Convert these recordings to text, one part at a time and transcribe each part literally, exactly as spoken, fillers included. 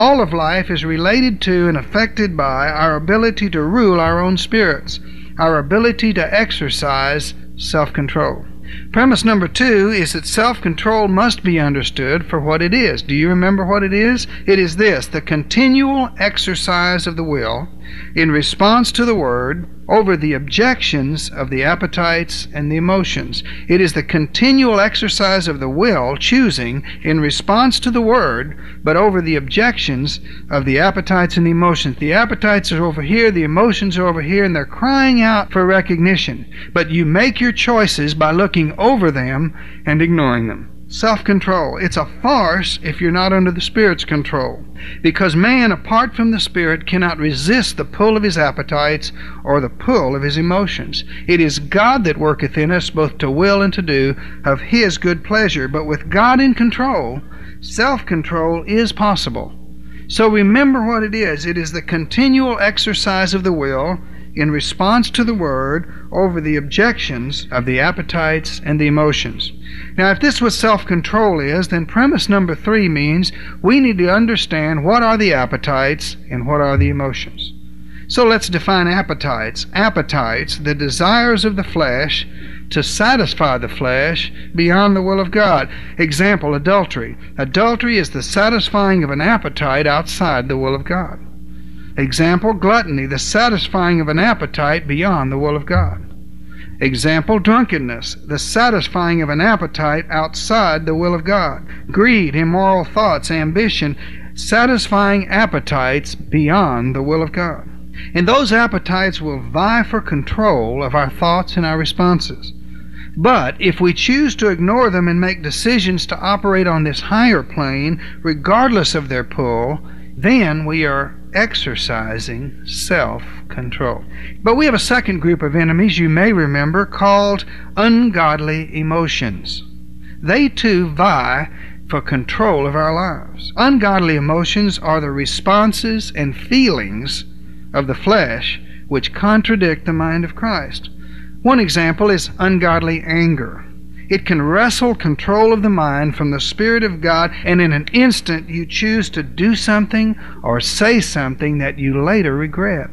All of life is related to and affected by our ability to rule our own spirits, our ability to exercise self-control. Premise number two is that self-control must be understood for what it is. Do you remember what it is? It is this: the continual exercise of the will in response to the Word over the objections of the appetites and the emotions. It is the continual exercise of the will choosing in response to the Word, but over the objections of the appetites and the emotions. The appetites are over here, the emotions are over here, and they're crying out for recognition. But you make your choices by looking over them and ignoring them. Self-control. It's a farce if you're not under the Spirit's control, because man, apart from the Spirit, cannot resist the pull of his appetites or the pull of his emotions. It is God that worketh in us both to will and to do of His good pleasure, but with God in control, self-control is possible. So remember what it is. It is the continual exercise of the will in response to the Word over the objections of the appetites and the emotions. Now, if this what self-control is, then premise number three means we need to understand what are the appetites and what are the emotions. So let's define appetites. Appetites, the desires of the flesh to satisfy the flesh beyond the will of God. Example, adultery. Adultery is the satisfying of an appetite outside the will of God. Example, gluttony, the satisfying of an appetite beyond the will of God. Example, drunkenness, the satisfying of an appetite outside the will of God. Greed, immoral thoughts, ambition, satisfying appetites beyond the will of God. And those appetites will vie for control of our thoughts and our responses. But if we choose to ignore them and make decisions to operate on this higher plane, regardless of their pull, then we are exercising self-control. But we have a second group of enemies, you may remember, called ungodly emotions. They too vie for control of our lives. Ungodly emotions are the responses and feelings of the flesh which contradict the mind of Christ. One example is ungodly anger. It can wrestle control of the mind from the Spirit of God, and in an instant you choose to do something or say something that you later regret.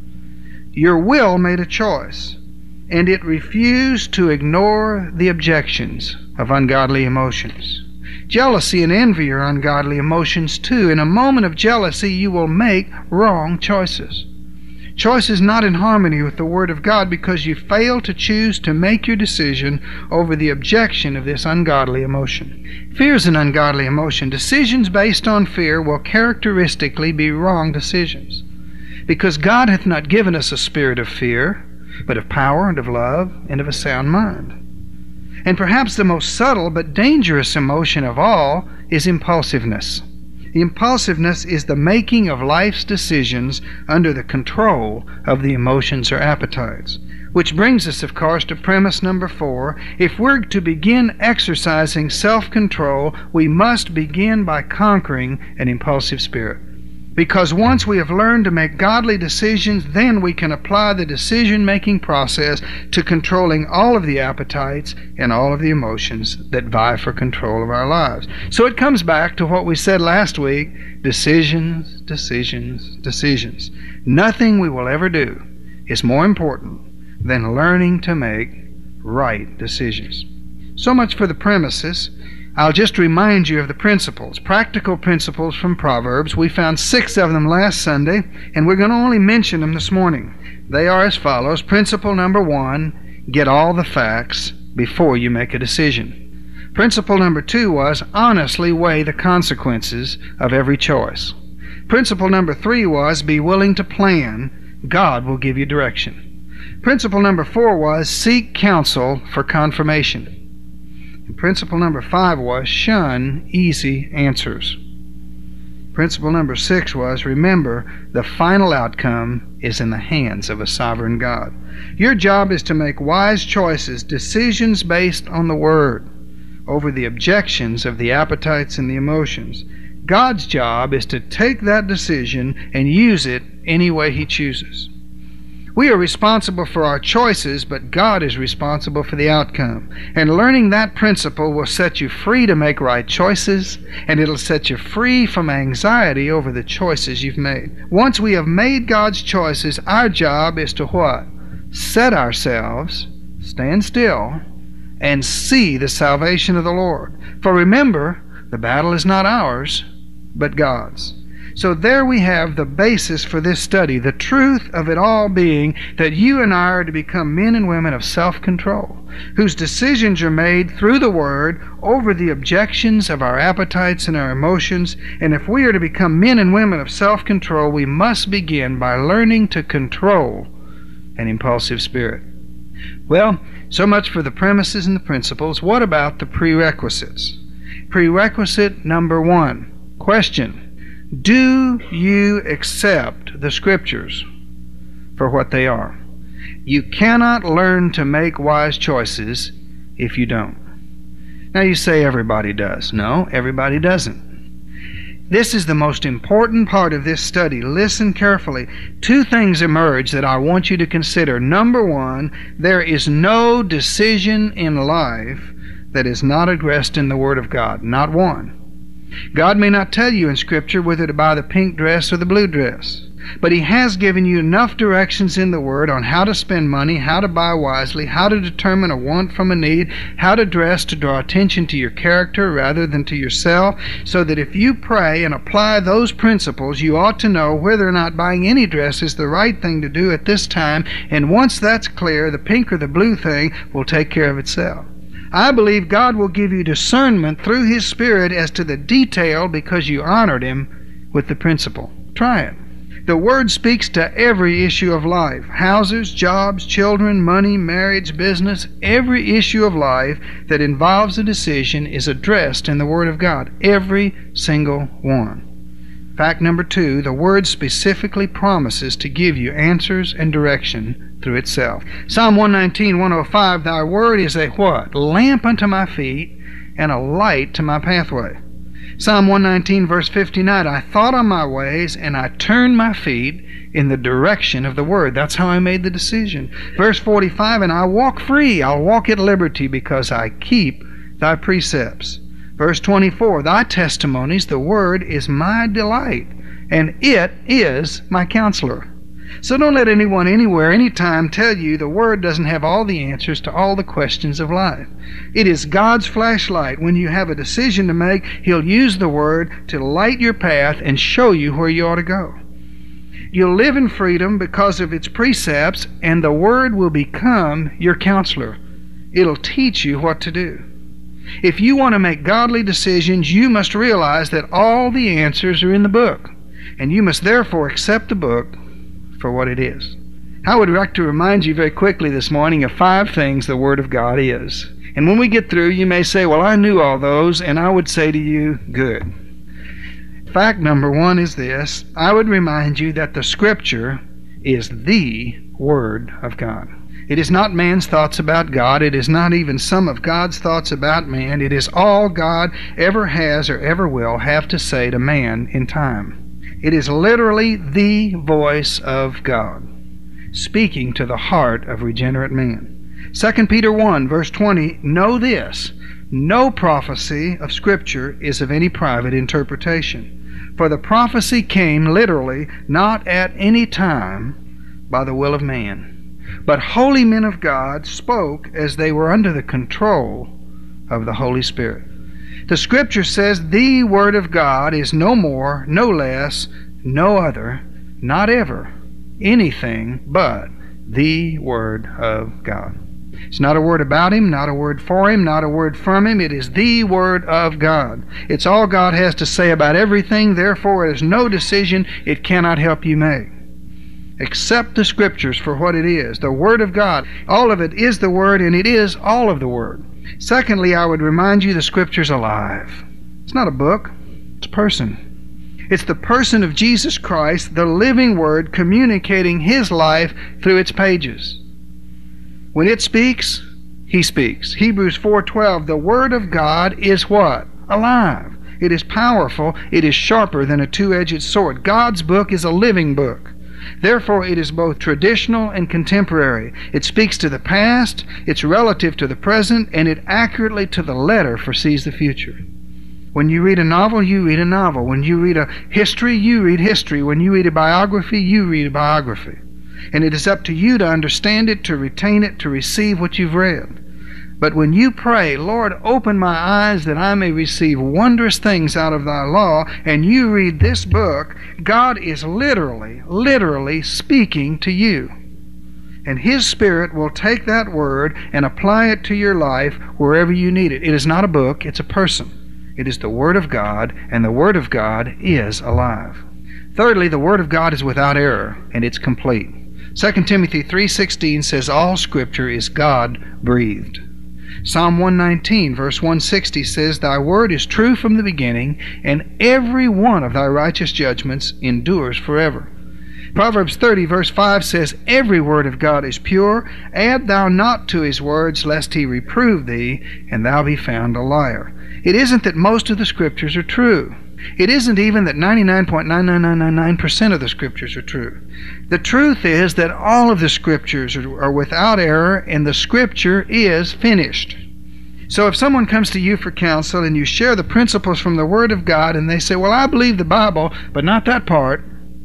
Your will made a choice, and it refused to ignore the objections of ungodly emotions. Jealousy and envy are ungodly emotions too. In a moment of jealousy, you will make wrong choices. Choices not in harmony with the Word of God, because you fail to choose to make your decision over the objection of this ungodly emotion. Fear is an ungodly emotion. Decisions based on fear will characteristically be wrong decisions, because God hath not given us a spirit of fear, but of power and of love and of a sound mind. And perhaps the most subtle but dangerous emotion of all is impulsiveness. Impulsiveness is the making of life's decisions under the control of the emotions or appetites. Which brings us, of course, to premise number four. If we're to begin exercising self-control, we must begin by conquering an impulsive spirit. Because once we have learned to make godly decisions, then we can apply the decision-making process to controlling all of the appetites and all of the emotions that vie for control of our lives. So it comes back to what we said last week: decisions, decisions, decisions. Nothing we will ever do is more important than learning to make right decisions. So much for the premises. I'll just remind you of the principles, practical principles from Proverbs. We found six of them last Sunday, and we're going to only mention them this morning. They are as follows. Principle number one, get all the facts before you make a decision. Principle number two was honestly weigh the consequences of every choice. Principle number three was be willing to plan. God will give you direction. Principle number four was seek counsel for confirmation. Principle number five was shun easy answers. Principle number six was remember the final outcome is in the hands of a sovereign God. Your job is to make wise choices, decisions based on the Word, over the objections of the appetites and the emotions. God's job is to take that decision and use it any way He chooses. We are responsible for our choices, but God is responsible for the outcome. And learning that principle will set you free to make right choices, and it'll set you free from anxiety over the choices you've made. Once we have made God's choices, our job is to what? Set ourselves, stand still, and see the salvation of the Lord. For remember, the battle is not ours, but God's. So there we have the basis for this study, the truth of it all being that you and I are to become men and women of self-control, whose decisions are made through the Word over the objections of our appetites and our emotions. And if we are to become men and women of self-control, we must begin by learning to control an impulsive spirit. Well, so much for the premises and the principles. What about the prerequisites? Prerequisite number one. Question. Do you accept the Scriptures for what they are? You cannot learn to make wise choices if you don't. Now you say everybody does. No, everybody doesn't. This is the most important part of this study. Listen carefully. Two things emerge that I want you to consider. Number one, there is no decision in life that is not addressed in the Word of God. Not one. God may not tell you in Scripture whether to buy the pink dress or the blue dress, but He has given you enough directions in the Word on how to spend money, how to buy wisely, how to determine a want from a need, how to dress to draw attention to your character rather than to yourself, so that if you pray and apply those principles, you ought to know whether or not buying any dress is the right thing to do at this time, and once that's clear, the pink or the blue thing will take care of itself. I believe God will give you discernment through His Spirit as to the detail because you honored Him with the principle. Try it. The Word speaks to every issue of life. Houses, jobs, children, money, marriage, business. Every issue of life that involves a decision is addressed in the Word of God. Every single one. Fact number two, the Word specifically promises to give you answers and direction through itself. Psalm one nineteen, one oh five, Thy Word is a what? Lamp unto my feet and a light to my pathway. Psalm one nineteen, verse fifty-nine, I thought on my ways and I turned my feet in the direction of the Word. That's how I made the decision. Verse forty-five, and I walk free, I'll walk at liberty because I keep Thy precepts. Verse twenty-four, Thy testimonies, the Word, is my delight, and it is my counselor. So don't let anyone anywhere, anytime tell you the Word doesn't have all the answers to all the questions of life. It is God's flashlight. When you have a decision to make, He'll use the Word to light your path and show you where you ought to go. You'll live in freedom because of its precepts, and the Word will become your counselor. It'll teach you what to do. If you want to make godly decisions, you must realize that all the answers are in the book, and you must therefore accept the book for what it is. I would like to remind you very quickly this morning of five things the Word of God is. And when we get through, you may say, well, I knew all those, and I would say to you, good. Fact number one is this. I would remind you that the Scripture is the Word of God. It is not man's thoughts about God. It is not even some of God's thoughts about man. It is all God ever has or ever will have to say to man in time. It is literally the voice of God, speaking to the heart of regenerate man. Second Peter one, verse twenty, know this, no prophecy of Scripture is of any private interpretation. For the prophecy came literally not at any time by the will of man, but holy men of God spoke as they were under the control of the Holy Spirit. The Scripture says the Word of God is no more, no less, no other, not ever, anything but the Word of God. It's not a word about Him, not a word for Him, not a word from Him. It is the Word of God. It's all God has to say about everything. Therefore, it is no decision it cannot help you make. Accept the Scriptures for what it is, the Word of God. All of it is the Word, and it is all of the Word. Secondly, I would remind you the Scripture's alive. It's not a book, it's a person. It's the person of Jesus Christ, the living Word, communicating His life through its pages. When it speaks, He speaks. Hebrews four twelve, the Word of God is what? Alive. It is powerful. It is sharper than a two-edged sword. God's book is a living book. Therefore, it is both traditional and contemporary. It speaks to the past, it's relative to the present, and it accurately to the letter foresees the future. When you read a novel, you read a novel. When you read a history, you read history. When you read a biography, you read a biography. And it is up to you to understand it, to retain it, to receive what you've read. But when you pray, Lord, open my eyes that I may receive wondrous things out of thy law, and you read this book, God is literally, literally speaking to you. And His Spirit will take that word and apply it to your life wherever you need it. It is not a book, it's a person. It is the Word of God, and the Word of God is alive. Thirdly, the Word of God is without error, and it's complete. Second Timothy three sixteen says all Scripture is God-breathed. Psalm one nineteen, verse one sixty says, Thy word is true from the beginning, and every one of thy righteous judgments endures forever. Proverbs thirty, verse five says, Every word of God is pure. Add thou not to his words, lest he reprove thee, and thou be found a liar. It isn't that most of the Scriptures are true. It isn't even that ninety-nine point nine nine nine nine nine percent of the Scriptures are true. The truth is that all of the Scriptures are, are without error, and the Scripture is finished. So if someone comes to you for counsel and you share the principles from the Word of God and they say, well, I believe the Bible, but not that part,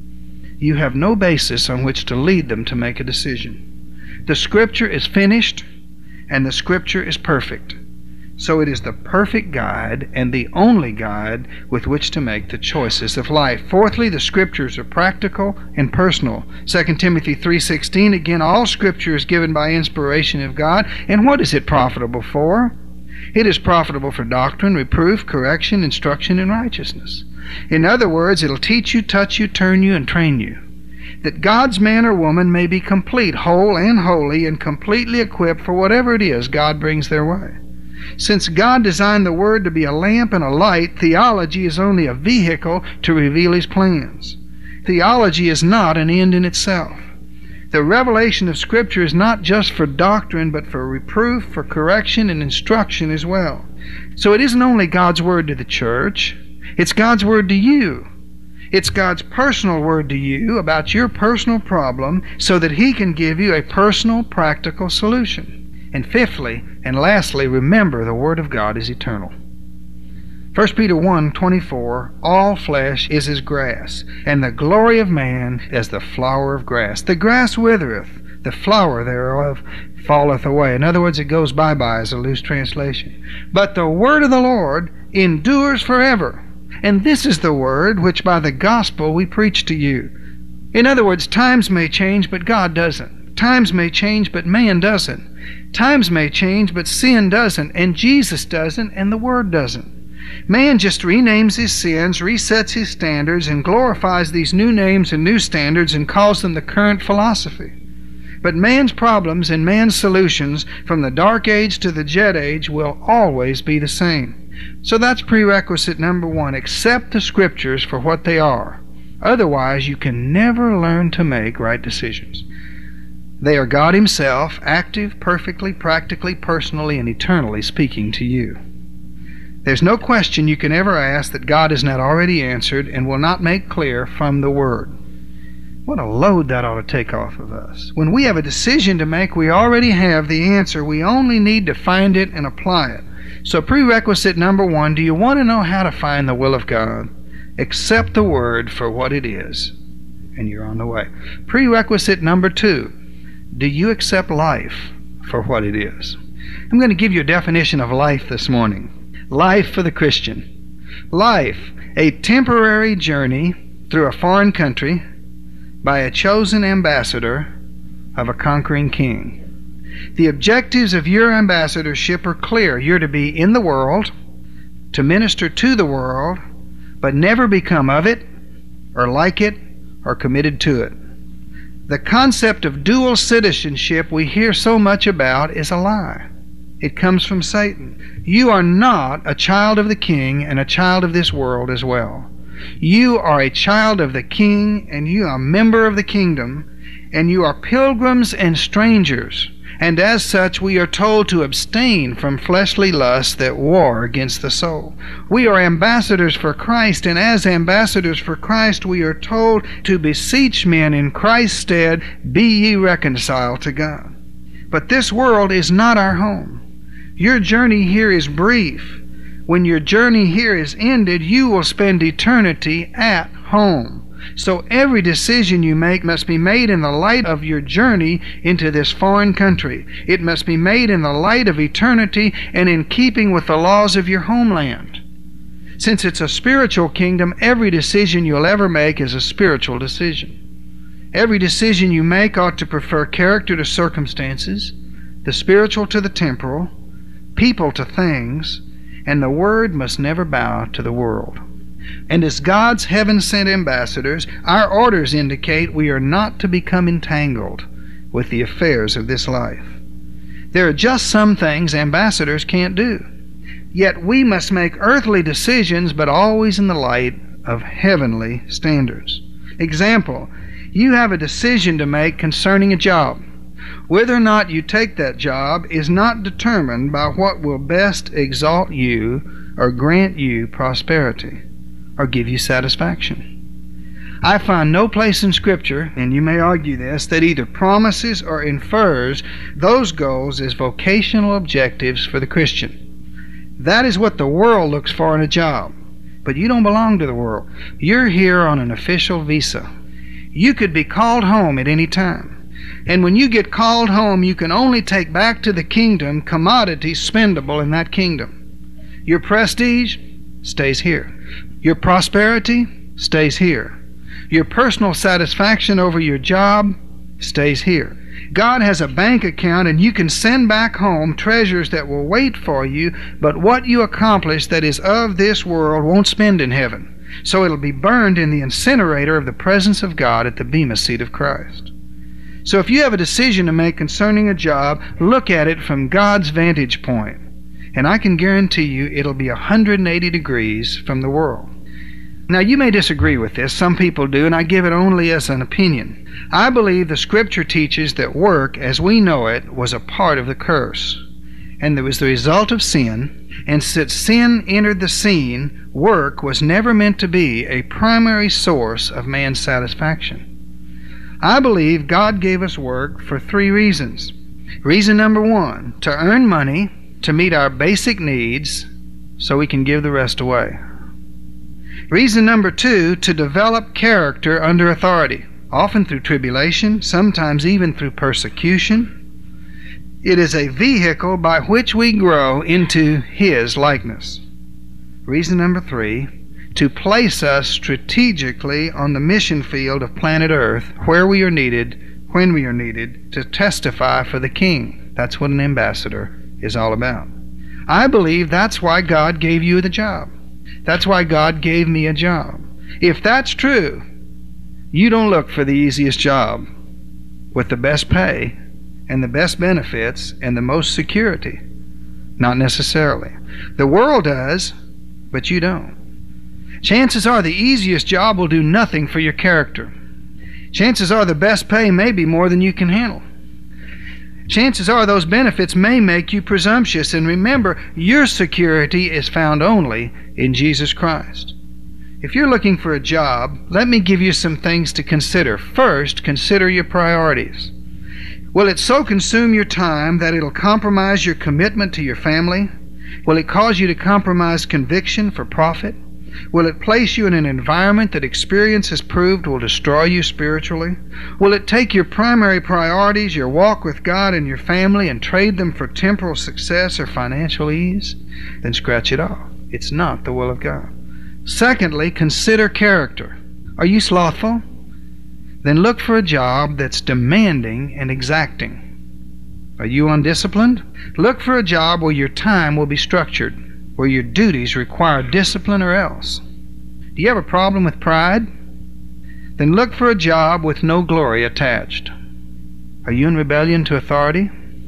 you have no basis on which to lead them to make a decision. The Scripture is finished, and the Scripture is perfect. So it is the perfect guide and the only guide with which to make the choices of life. Fourthly, the Scriptures are practical and personal. Second Timothy three sixteen, again, all Scripture is given by inspiration of God. And what is it profitable for? It is profitable for doctrine, reproof, correction, instruction, and righteousness. In other words, it'll teach you, touch you, turn you, and train you, that God's man or woman may be complete, whole and holy, and completely equipped for whatever it is God brings their way. Since God designed the Word to be a lamp and a light, theology is only a vehicle to reveal His plans. Theology is not an end in itself. The revelation of Scripture is not just for doctrine, but for reproof, for correction, and instruction as well. So it isn't only God's Word to the church, it's God's Word to you. It's God's personal word to you about your personal problem so that He can give you a personal, practical solution. And fifthly, and lastly, remember the Word of God is eternal. First Peter one twenty-four, all flesh is as grass, and the glory of man as the flower of grass. The grass withereth, the flower thereof falleth away. In other words, it goes bye-bye as a loose translation. But the word of the Lord endures forever. And this is the word which by the gospel we preach to you. In other words, times may change, but God doesn't. Times may change, but man doesn't. Times may change, but sin doesn't, and Jesus doesn't, and the Word doesn't. Man just renames his sins, resets his standards, and glorifies these new names and new standards and calls them the current philosophy. But man's problems and man's solutions from the Dark Age to the Jet Age will always be the same. So that's prerequisite number one. Accept the Scriptures for what they are. Otherwise, you can never learn to make right decisions. They are God Himself, active, perfectly, practically, personally, and eternally speaking to you. There's no question you can ever ask that God has not already answered and will not make clear from the Word. What a load that ought to take off of us. When we have a decision to make, we already have the answer. We only need to find it and apply it. So prerequisite number one, do you want to know how to find the will of God? Accept the Word for what it is, and you're on the way. Prerequisite number two, do you accept life for what it is? I'm going to give you a definition of life this morning. Life for the Christian. Life, a temporary journey through a foreign country by a chosen ambassador of a conquering king. The objectives of your ambassadorship are clear. You're to be in the world, to minister to the world, but never become of it, or like it, or committed to it. The concept of dual citizenship we hear so much about is a lie. It comes from Satan. You are not a child of the King and a child of this world as well. You are a child of the King, and you are a member of the kingdom, and you are pilgrims and strangers. and as such we are told to abstain from fleshly lusts that war against the soul. We are ambassadors for Christ, and as ambassadors for Christ we are told to beseech men in Christ's stead, be ye reconciled to God. But this world is not our home. Your journey here is brief. When your journey here is ended, you will spend eternity at home. So every decision you make must be made in the light of your journey into this foreign country. It must be made in the light of eternity and in keeping with the laws of your homeland. Since it's a spiritual kingdom, every decision you'll ever make is a spiritual decision. Every decision you make ought to prefer character to circumstances, the spiritual to the temporal, people to things, and the Word must never bow to the world. And as God's heaven-sent ambassadors, our orders indicate we are not to become entangled with the affairs of this life. There are just some things ambassadors can't do. Yet we must make earthly decisions, but always in the light of heavenly standards. Example, you have a decision to make concerning a job. Whether or not you take that job is not determined by what will best exalt you or grant you prosperity or give you satisfaction. I find no place in Scripture, and you may argue this, that either promises or infers those goals as vocational objectives for the Christian. That is what the world looks for in a job. But you don't belong to the world. You're here on an official visa. You could be called home at any time. And when you get called home, you can only take back to the kingdom commodities spendable in that kingdom. Your prestige stays here. Your prosperity stays here. Your personal satisfaction over your job stays here. God has a bank account, and you can send back home treasures that will wait for you, but what you accomplish that is of this world won't spend in heaven. So it'll be burned in the incinerator of the presence of God at the bema seat of Christ. So if you have a decision to make concerning a job, look at it from God's vantage point. And I can guarantee you it'll be one hundred eighty degrees from the world. Now you may disagree with this, some people do, and I give it only as an opinion. I believe the Scripture teaches that work, as we know it, was a part of the curse. And it was the result of sin, and since sin entered the scene, work was never meant to be a primary source of man's satisfaction. I believe God gave us work for three reasons. Reason number one, to earn money, to meet our basic needs, so we can give the rest away. Reason number two, to develop character under authority, often through tribulation, sometimes even through persecution. It is a vehicle by which we grow into His likeness. Reason number three, to place us strategically on the mission field of planet Earth, where we are needed, when we are needed, to testify for the King. That's what an ambassador is all about. I believe that's why God gave you the job. That's why God gave me a job. If that's true, you don't look for the easiest job with the best pay and the best benefits and the most security. Not necessarily. The world does, but you don't. Chances are the easiest job will do nothing for your character. Chances are the best pay may be more than you can handle. Chances are those benefits may make you presumptuous, and remember, your security is found only in Jesus Christ. If you're looking for a job, let me give you some things to consider. First, consider your priorities. Will it so consume your time that it'll compromise your commitment to your family? Will it cause you to compromise conviction for profit? Will it place you in an environment that experience has proved will destroy you spiritually? Will it take your primary priorities, your walk with God and your family, and trade them for temporal success or financial ease? Then scratch it off. It's not the will of God. Secondly, consider character. Are you slothful? Then look for a job that's demanding and exacting. Are you undisciplined? Look for a job where your time will be structured, where your duties require discipline or else. Do you have a problem with pride? Then look for a job with no glory attached. Are you in rebellion to authority?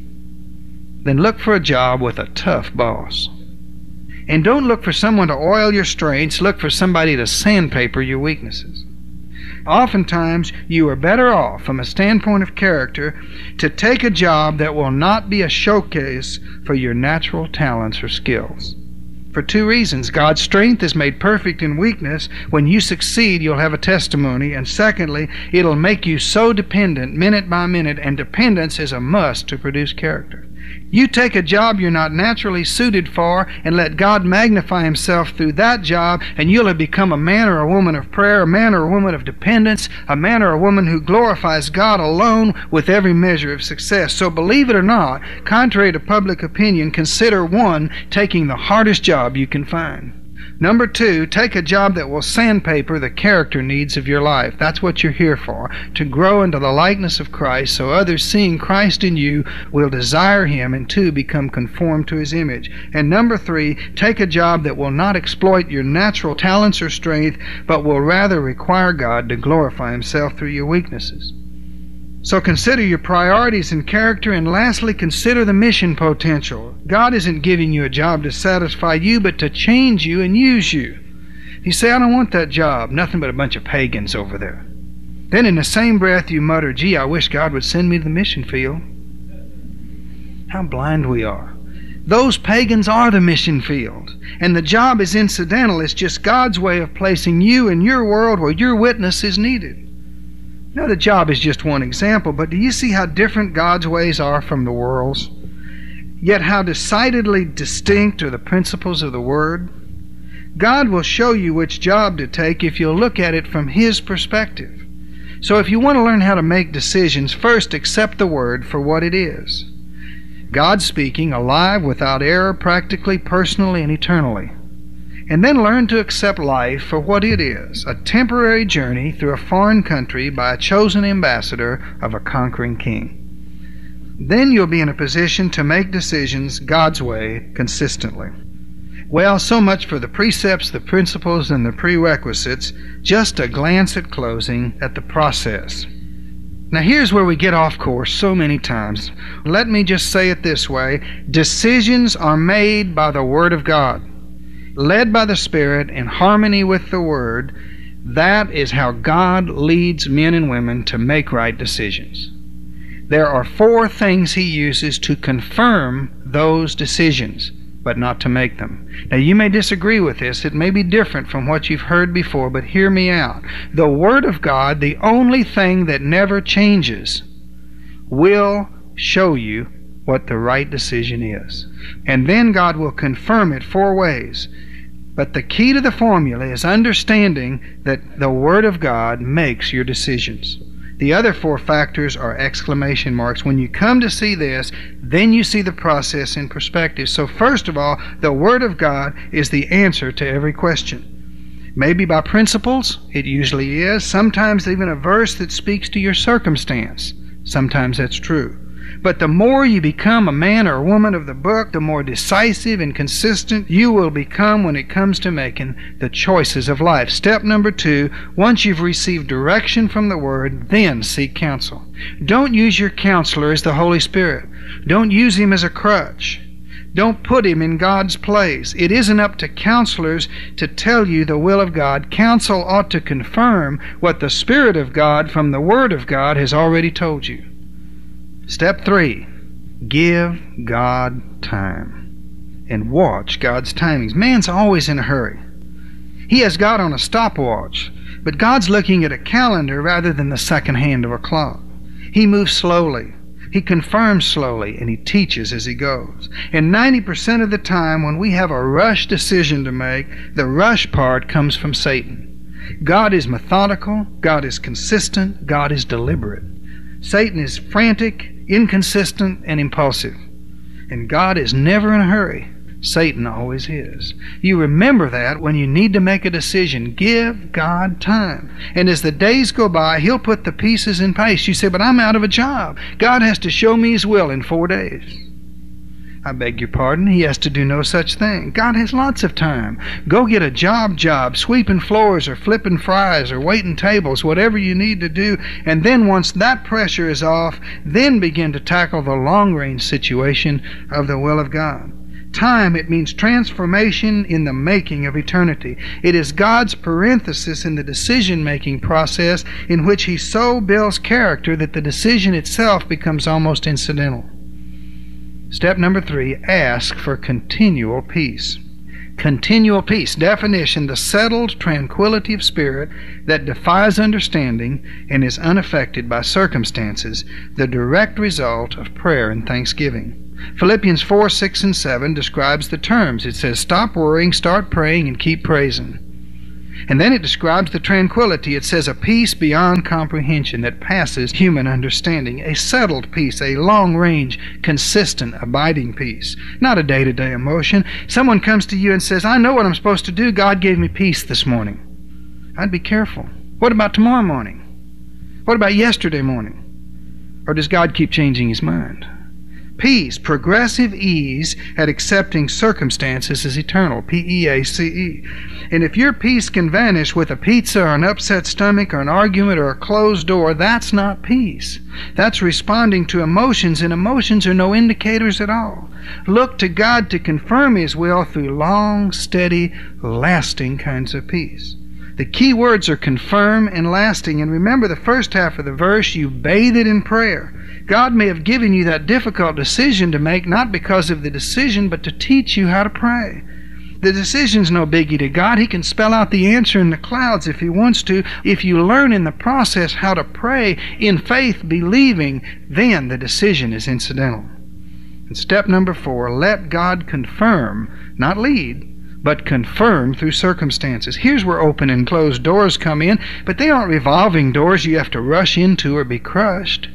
Then look for a job with a tough boss. And don't look for someone to oil your strengths, look for somebody to sandpaper your weaknesses. Oftentimes, you are better off, from a standpoint of character, to take a job that will not be a showcase for your natural talents or skills. For two reasons. God's strength is made perfect in weakness. When you succeed, you'll have a testimony. And secondly, it'll make you so dependent minute by minute, and dependence is a must to produce character. You take a job you're not naturally suited for and let God magnify Himself through that job, and you'll have become a man or a woman of prayer, a man or a woman of dependence, a man or a woman who glorifies God alone with every measure of success. So believe it or not, contrary to public opinion, consider one, taking the hardest job you can find. Number two, take a job that will sandpaper the character needs of your life. That's what you're here for, to grow into the likeness of Christ, so others seeing Christ in you will desire Him, and two, become conformed to His image. And number three, take a job that will not exploit your natural talents or strength, but will rather require God to glorify Himself through your weaknesses. So consider your priorities and character, and lastly, consider the mission potential. God isn't giving you a job to satisfy you, but to change you and use you. You say, I don't want that job. Nothing but a bunch of pagans over there. Then in the same breath you mutter, gee, I wish God would send me to the mission field. How blind we are. Those pagans are the mission field, and the job is incidental. It's just God's way of placing you in your world where your witness is needed. Now, the job is just one example, but do you see how different God's ways are from the world's? Yet how decidedly distinct are the principles of the Word? God will show you which job to take if you'll look at it from His perspective. So if you want to learn how to make decisions, first accept the Word for what it is. God speaking, alive, without error, practically, personally, and eternally. And then learn to accept life for what it is, a temporary journey through a foreign country by a chosen ambassador of a conquering king. Then you'll be in a position to make decisions God's way consistently. Well, so much for the precepts, the principles, and the prerequisites. Just a glance at closing at the process. Now here's where we get off course so many times. Let me just say it this way. Decisions are made by the Word of God, led by the Spirit, in harmony with the Word. That is how God leads men and women to make right decisions. There are four things He uses to confirm those decisions, but not to make them. Now you may disagree with this. It may be different from what you've heard before, but hear me out. The Word of God, the only thing that never changes, will show you what the right decision is. And then God will confirm it four ways. But the key to the formula is understanding that the Word of God makes your decisions. The other four factors are exclamation marks. When you come to see this, then you see the process in perspective. So first of all, the Word of God is the answer to every question. Maybe by principles, it usually is. Sometimes even a verse that speaks to your circumstance. Sometimes that's true. But the more you become a man or a woman of the book, the more decisive and consistent you will become when it comes to making the choices of life. Step number two, once you've received direction from the Word, then seek counsel. Don't use your counselor as the Holy Spirit. Don't use him as a crutch. Don't put him in God's place. It isn't up to counselors to tell you the will of God. Counsel ought to confirm what the Spirit of God from the Word of God has already told you. Step three, give God time and watch God's timings. Man's always in a hurry. He has God on a stopwatch, but God's looking at a calendar rather than the second hand of a clock. He moves slowly. He confirms slowly, and He teaches as He goes. And ninety percent of the time when we have a rush decision to make, the rush part comes from Satan. God is methodical. God is consistent. God is deliberate. Satan is frantic, inconsistent, and impulsive. And God is never in a hurry. Satan always is. You remember that when you need to make a decision. Give God time. And as the days go by, He'll put the pieces in place. You say, but I'm out of a job. God has to show me His will in four days. I beg your pardon, He has to do no such thing. God has lots of time. Go get a job job, sweeping floors or flipping fries or waiting tables, whatever you need to do. And then once that pressure is off, then begin to tackle the long-range situation of the will of God. Time, it means transformation in the making of eternity. It is God's parenthesis in the decision-making process in which He so builds character that the decision itself becomes almost incidental. Step number three, ask for continual peace. Continual peace. Definition: the settled tranquility of spirit that defies understanding and is unaffected by circumstances, the direct result of prayer and thanksgiving. Philippians four, six, and seven describes the terms. It says, stop worrying, start praying, and keep praising. And then it describes the tranquility. It says, a peace beyond comprehension that passes human understanding. A settled peace, a long-range, consistent, abiding peace. Not a day-to-day emotion. Someone comes to you and says, I know what I'm supposed to do. God gave me peace this morning. I'd be careful. What about tomorrow morning? What about yesterday morning? Or does God keep changing His mind? Peace, progressive ease at accepting circumstances, is eternal. P E A C E. And if your peace can vanish with a pizza or an upset stomach or an argument or a closed door, that's not peace. That's responding to emotions, and emotions are no indicators at all. Look to God to confirm His will through long, steady, lasting kinds of peace. The key words are confirm and lasting. And remember the first half of the verse, you bathe it in prayer. God may have given you that difficult decision to make, not because of the decision, but to teach you how to pray. The decision's no biggie to God. He can spell out the answer in the clouds if He wants to. If you learn in the process how to pray in faith, believing, then the decision is incidental. And step number four, let God confirm, not lead, but confirm through circumstances. Here's where open and closed doors come in, but they aren't revolving doors you have to rush into or be crushed.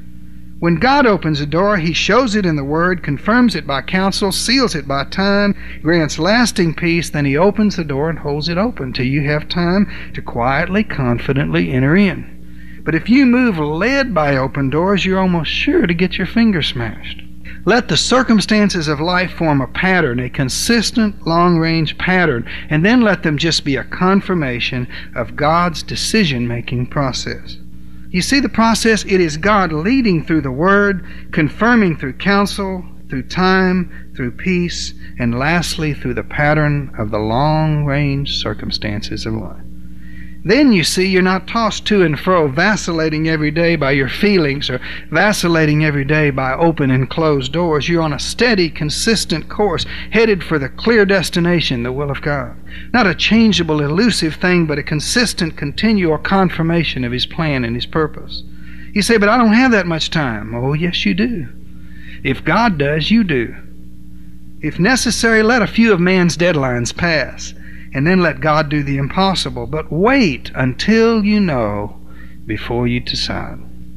When God opens a door, He shows it in the Word, confirms it by counsel, seals it by time, grants lasting peace, then He opens the door and holds it open till you have time to quietly, confidently enter in. But if you move led by open doors, you're almost sure to get your finger smashed. Let the circumstances of life form a pattern, a consistent, long-range pattern, and then let them just be a confirmation of God's decision-making process. You see the process? It is God leading through the Word, confirming through counsel, through time, through peace, and lastly through the pattern of the long-range circumstances of life. Then you see you're not tossed to and fro, vacillating every day by your feelings or vacillating every day by open and closed doors. You're on a steady, consistent course, headed for the clear destination, the will of God. Not a changeable, elusive thing, but a consistent, continual confirmation of His plan and His purpose. You say, but I don't have that much time. Oh, yes, you do. If God does, you do. If necessary, let a few of man's deadlines pass, and then let God do the impossible. But wait until you know before you decide.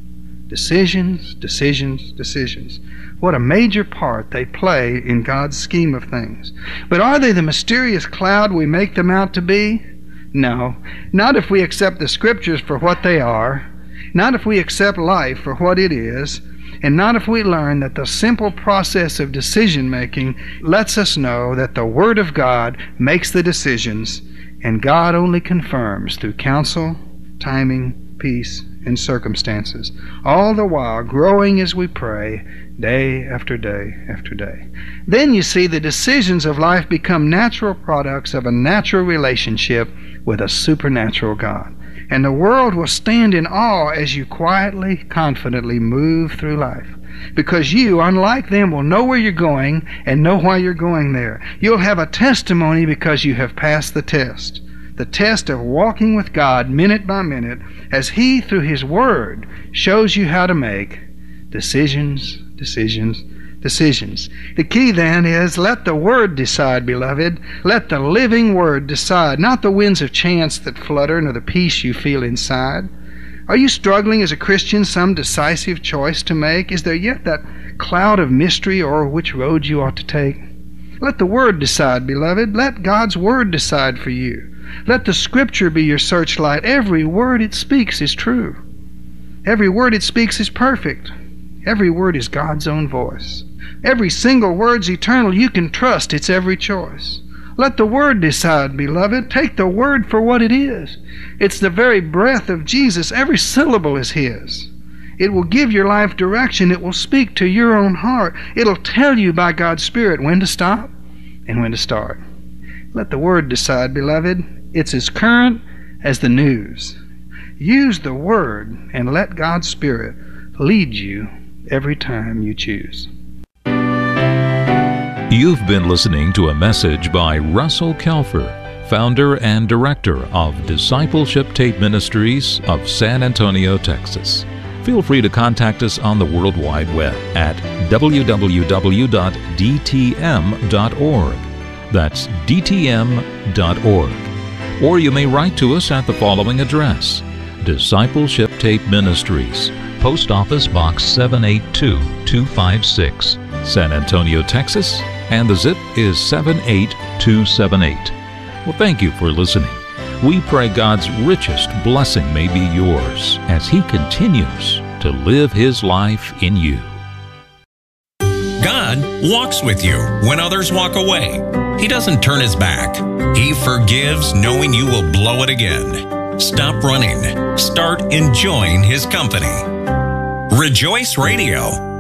Decisions, decisions, decisions. What a major part they play in God's scheme of things. But are they the mysterious cloud we make them out to be? No. Not if we accept the Scriptures for what they are. Not if we accept life for what it is. And not if we learn that the simple process of decision-making lets us know that the Word of God makes the decisions, and God only confirms through counsel, timing, peace, and circumstances, all the while growing as we pray, day after day after day. Then you see the decisions of life become natural products of a natural relationship with a supernatural God. And the world will stand in awe as you quietly, confidently move through life. Because you, unlike them, will know where you're going and know why you're going there. You'll have a testimony because you have passed the test. The test of walking with God minute by minute as He, through His Word, shows you how to make decisions, decisions, decisions. The key then is let the Word decide, beloved. Let the living Word decide, not the winds of chance that flutter nor the peace you feel inside. Are you struggling as a Christian some decisive choice to make? Is there yet that cloud of mystery o'er which road you ought to take? Let the Word decide, beloved. Let God's Word decide for you. Let the Scripture be your searchlight. Every word it speaks is true. Every word it speaks is perfect. Every word is God's own voice. Every single word's eternal. You can trust its every choice. Let the Word decide, beloved. Take the Word for what it is. It's the very breath of Jesus. Every syllable is His. It will give your life direction. It will speak to your own heart. It'll tell you by God's Spirit when to stop, and when to start. Let the Word decide, beloved. It's as current as the news. Use the Word and let God's Spirit lead you every time you choose. You've been listening to a message by Russell Kelfer, founder and director of Discipleship Tape Ministries of San Antonio, Texas. Feel free to contact us on the World Wide Web at w w w dot d t m dot org. That's d t m dot org. Or you may write to us at the following address: Discipleship Tape Ministries, Post Office Box seven eight two two five six, San Antonio, Texas, and the zip is seven eight two seven eight. Well, thank you for listening. We pray God's richest blessing may be yours as He continues to live His life in you. God walks with you when others walk away. He doesn't turn His back. He forgives knowing you will blow it again. Stop running. Start enjoying His company. Rejoice Radio.